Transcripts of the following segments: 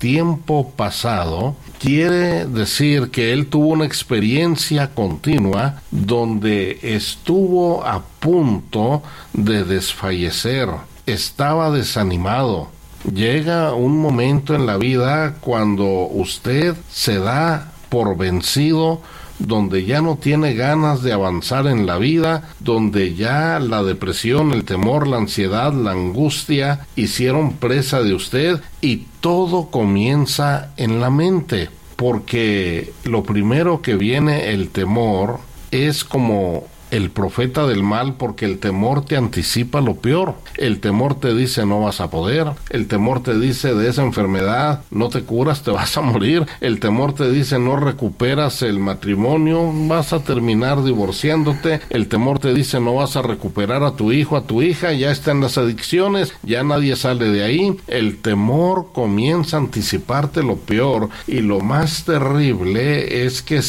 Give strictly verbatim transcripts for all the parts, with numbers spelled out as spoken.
tiempo pasado, quiere decir que él tuvo una experiencia continua donde estuvo a punto de desfallecer, estaba desanimado. Llega un momento en la vida cuando usted se da por vencido, donde ya no tiene ganas de avanzar en la vida, donde ya la depresión, el temor, la ansiedad, la angustia hicieron presa de usted y todo comienza en la mente, porque lo primero que viene, el temor, es como el profeta del mal, porque el temor te anticipa lo peor. El temor te dice no vas a poder, el temor te dice de esa enfermedad no te curas, te vas a morir, el temor te dice no recuperas el matrimonio, vas a terminar divorciándote, el temor te dice no vas a recuperar a tu hijo, a tu hija, ya está en las adicciones, ya nadie sale de ahí. El temor comienza a anticiparte lo peor, y lo más terrible es que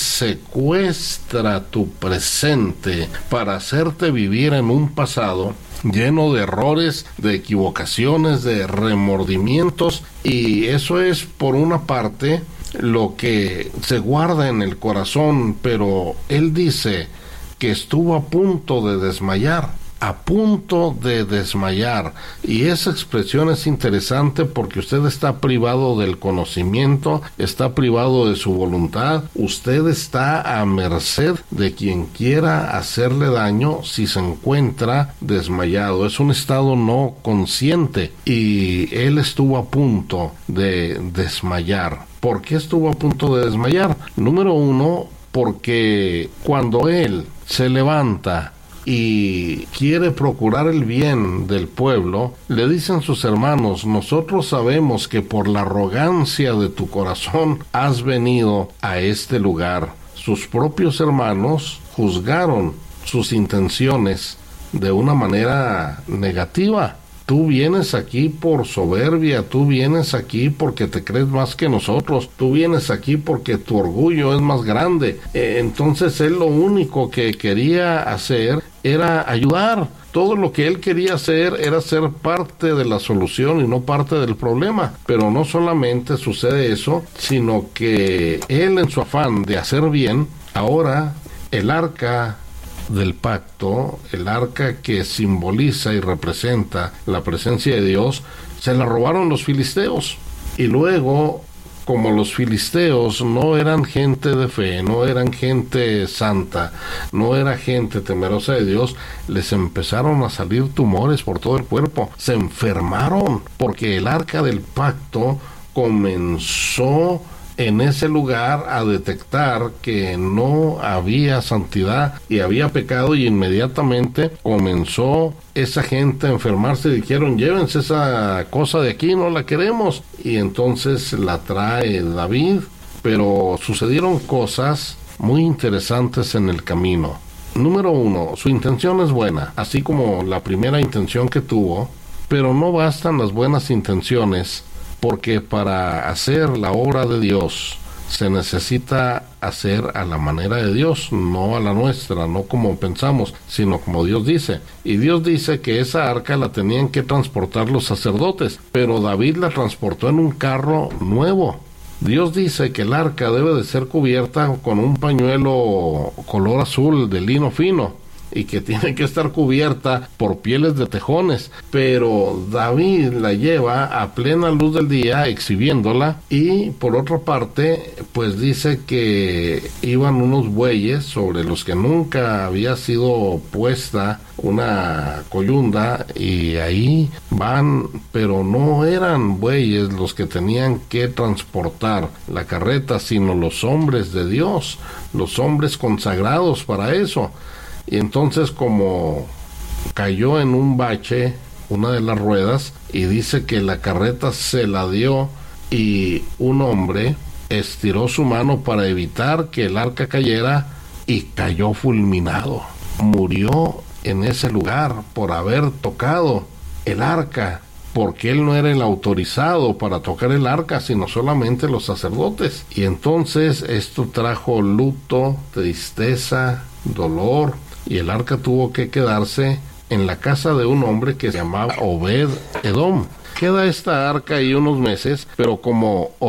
secuestra tu presente para hacerte vivir en un pasado lleno de errores, de equivocaciones, de remordimientos, y eso es por una parte lo que se guarda en el corazón. Pero él dice que estuvo a punto de desmayar, a punto de desmayar, y esa expresión es interesante porque usted está privado del conocimiento, está privado de su voluntad, usted está a merced de quien quiera hacerle daño si se encuentra desmayado. Es un estado no consciente, y él estuvo a punto de desmayar. ¿Por qué estuvo a punto de desmayar? Número uno, porque cuando él se levanta y quiere procurar el bien del pueblo, le dicen sus hermanos: nosotros sabemos que por la arrogancia de tu corazón has venido a este lugar. Sus propios hermanos juzgaron sus intenciones de una manera negativa. Tú vienes aquí por soberbia, tú vienes aquí porque te crees más que nosotros, tú vienes aquí porque tu orgullo es más grande. Eh, entonces él lo único que quería hacer era ayudar. Todo lo que él quería hacer era ser parte de la solución y no parte del problema. Pero no solamente sucede eso, sino que él, en su afán de hacer bien, ahora el arca del pacto, el arca que simboliza y representa la presencia de Dios, se la robaron los filisteos. Y luego, como los filisteos no eran gente de fe, no eran gente santa, no era gente temerosa de Dios, les empezaron a salir tumores por todo el cuerpo, se enfermaron, porque el arca del pacto comenzó en ese lugar a detectar que no había santidad y había pecado, y inmediatamente comenzó esa gente a enfermarse. Dijeron: llévense esa cosa de aquí, no la queremos. Y entonces la trae David. Pero sucedieron cosas muy interesantes en el camino. Número uno, su intención es buena, así como la primera intención que tuvo, pero no bastan las buenas intenciones, porque para hacer la obra de Dios se necesita hacer a la manera de Dios, no a la nuestra, no como pensamos, sino como Dios dice. Y Dios dice que esa arca la tenían que transportar los sacerdotes, pero David la transportó en un carro nuevo. Dios dice que el arca debe de ser cubierta con un pañuelo color azul de lino fino, y que tiene que estar cubierta por pieles de tejones, pero David la lleva a plena luz del día exhibiéndola. Y por otra parte, pues dice que iban unos bueyes sobre los que nunca había sido puesta una coyunda, y ahí van, pero no eran bueyes los que tenían que transportar la carreta, sino los hombres de Dios, los hombres consagrados para eso. Y entonces, como cayó en un bache una de las ruedas, y dice que la carreta se la dio, y un hombre estiró su mano para evitar que el arca cayera, y cayó fulminado. Murió en ese lugar por haber tocado el arca, porque él no era el autorizado para tocar el arca, sino solamente los sacerdotes. Y entonces esto trajo luto, tristeza, dolor, y el arca tuvo que quedarse en la casa de un hombre que se llamaba Obed Edom. Queda esta arca ahí unos meses, pero como